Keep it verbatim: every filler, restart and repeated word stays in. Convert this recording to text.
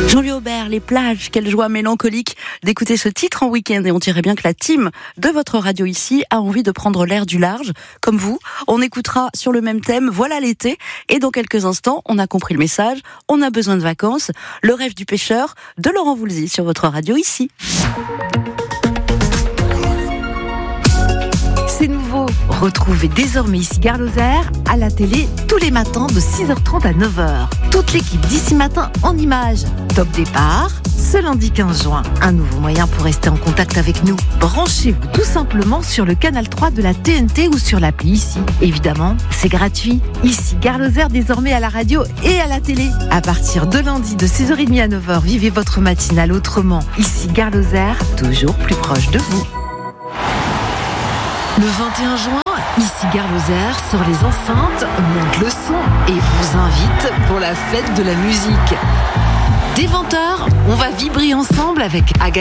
Jean-Louis Aubert, les plages, quelle joie mélancolique d'écouter ce titre en week-end. Et on dirait bien que la team de votre radio ici a envie de prendre l'air du large. Comme vous, on écoutera sur le même thème, voilà l'été. Et dans quelques instants, on a compris le message, on a besoin de vacances. Le rêve du pêcheur de Laurent Voulzy sur votre radio ici. C'est nouveau. Retrouvez désormais Ici Gare Lozère à la télé tous les matins de six heures trente à neuf heures. Toute l'équipe d'Ici Matin en images. Top départ, ce lundi quinze juin. Un nouveau moyen pour rester en contact avec nous. Branchez-vous tout simplement sur le canal trois de la T N T ou sur l'appli Ici. Évidemment, c'est gratuit. Ici Gare Lozère désormais à la radio et à la télé. À partir de lundi de six heures trente à neuf heures, vivez votre matinale autrement. Ici Gare Lozère, toujours plus proche de vous. Le vingt et un juin, Ici Gare Lozère sort les enceintes, monte le son et vous invite pour la fête de la musique. Dès vingt heures, on va vibrer ensemble avec Agathe.